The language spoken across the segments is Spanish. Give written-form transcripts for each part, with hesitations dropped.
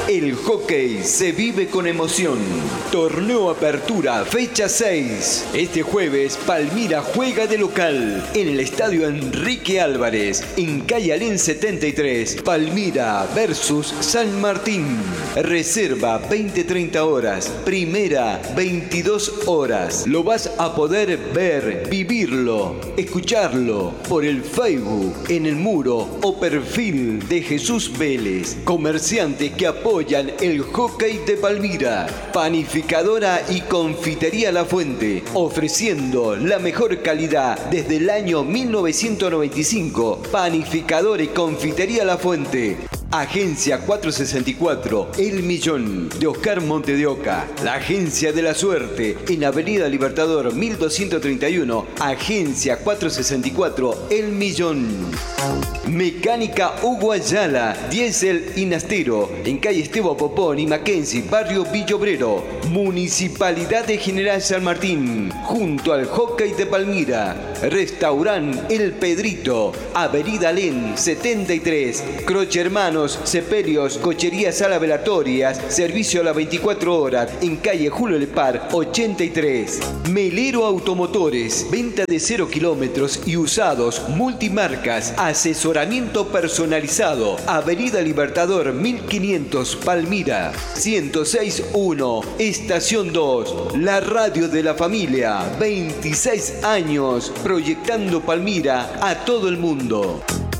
El hockey se vive con emoción. Torneo Apertura, fecha 6. Este jueves, Palmira juega de local en el Estadio Enrique Álvarez, en calle Alén 73. Palmira versus San Martín. Reserva 20-30 horas. Primera 22 horas. Lo vas a poder ver, vivirlo, escucharlo por el Facebook, en el muro o perfil de Jesús Vélez. Comerciantes que apoyan el hockey de Palmira. Panificadora y confitería La Fuente, ofreciendo la mejor calidad desde el año 1995. Panificadora y confitería La Fuente. Agencia 464, El Millón, de Oscar Monte de Oca. La Agencia de la Suerte, en Avenida Libertador 1231, Agencia 464, El Millón. Mecánica Hugo Ayala, Diesel y Nastero, en calle Esteban Popón y Mackenzie, barrio Villobrero. Municipalidad de General San Martín, junto al hockey de Palmira. Restaurant El Pedrito, Avenida Alén 73, Croce Hermanos, Sepelios, Cochería Sala Velatorias, servicio a las 24 horas, en calle Julio Lepar 83. Melero Automotores, venta de 0 kilómetros y usados, multimarcas, asesoramiento personalizado, Avenida Libertador 1500, Palmira. 106.1, Estación 2, la radio de la familia, 26 años, proyectando Palmira a todo el mundo.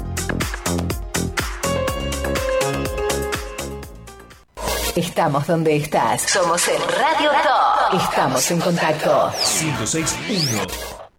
Estamos donde estás. Somos el Radio Top. Estamos en contacto. 106.1